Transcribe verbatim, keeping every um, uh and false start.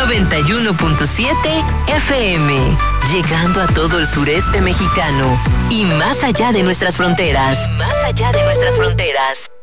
noventa y uno punto siete F M, llegando a todo el sureste mexicano y más allá de nuestras fronteras. Y más allá de nuestras fronteras.